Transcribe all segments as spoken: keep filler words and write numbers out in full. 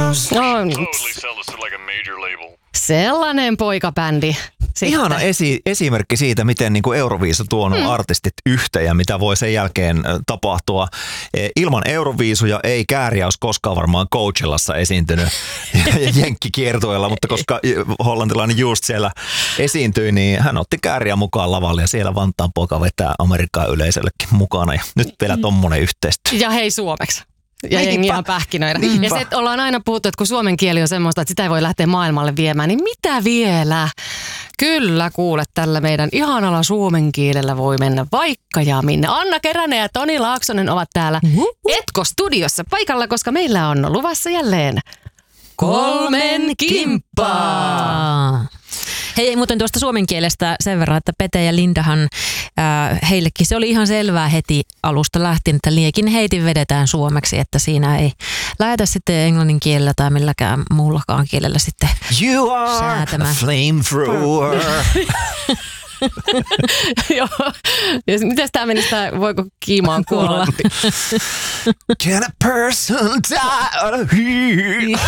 News. No, sellainen poikabändi. Sitten. Ihana esi- esimerkki siitä, miten niin kuin Euroviisu tuonut hmm. artistit yhteen ja mitä voi sen jälkeen tapahtua. Ilman Euroviisuja ei Kääriä olisi koskaan varmaan Coachellassa esiintynyt jenkkikiertueella, mutta koska hollantilainen just siellä esiintyi, niin hän otti Kääriä mukaan lavalle ja siellä Vantaan poika vetää Amerikan yleisöllekin mukana. Ja nyt vielä tommonen yhteistyö. Ja hei suomeksi. Ja jengi ihan pähkinöidä. Niinpä. Ja se, että ollaan aina puhuttu, että kun suomen kieli on semmoista, että sitä ei voi lähteä maailmalle viemään, niin mitä vielä? Kyllä kuule, tällä meidän ihanalla suomen kielellä voi mennä vaikka ja minne. Anna Keränen ja Toni Laaksonen ovat täällä Etko-studiossa paikalla, koska meillä on luvassa jälleen kolmen kimppaa. Hei, muuten tuosta suomen kielestä sen verran, että Pete ja Lindahan, ää, heillekin se oli ihan selvää heti alusta lähtien, että liekin heitin vedetään suomeksi, että siinä ei lähetä sitten englannin kielellä tai milläkään muullakaan kielellä sitten You are säätämään. a flamethrower. Joo. Ja mitäs tää menisi tää, voiko kiimaan kuolla? Can a person die on a heat?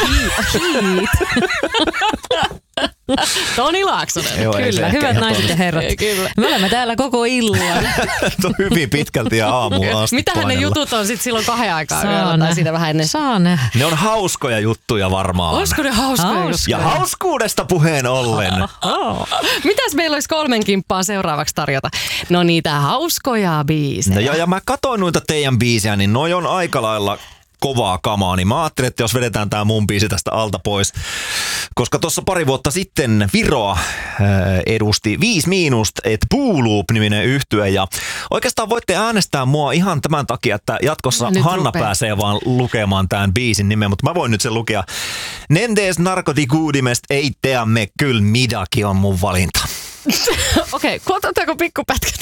Toni Laaksonen. Joo, Kyllä, hyvät naiset ja herrat. Kyllä. Me olemme täällä koko illan. Tuo hyvin pitkälti ja aamuun asti Mitähän ne painella. jutut on sitten silloin kahden aikaa Saa yöllä tai nähdä. siitä vähän ennen? Saa nähdä. Ne on hauskoja juttuja varmaan. Olisiko ne hauskoja Hauskoja. juttuja? Ja hauskuudesta puheen ollen. Mitäs meillä olisi kolmen kimppaa seuraavaksi tarjota? No niitä hauskoja biisejä. No joo, ja mä katoin noita teidän biisejä, niin noi on aika lailla kovaa kamaa, niin mä ajattelin, että jos vedetään tää mun biisi tästä alta pois, koska tuossa pari vuotta sitten Viroa ää, edusti viisi miinusta, että Booloop-niminen yhtye, ja oikeastaan voitte äänestää mua ihan tämän takia, että jatkossa Nyt Hanna rupeaa. pääsee vaan lukemaan tämän biisin nimen, mutta mä voin nyt sen lukea. Nendes narkotikuudimest ei tea me kyl midaki on mun valinta. Okei, okay, otetaanko pikkupätkät?